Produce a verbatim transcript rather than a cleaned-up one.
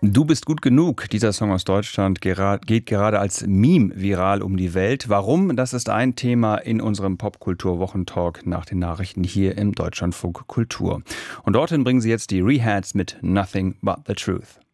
Du bist gut genug. Dieser Song aus Deutschland gera- geht gerade als Meme viral um die Welt. Warum? Das ist ein Thema in unserem Popkultur-Wochentalk nach den Nachrichten hier im Deutschlandfunk Kultur. Und dorthin bringen sie jetzt die Rehats mit Nothing But the Truth.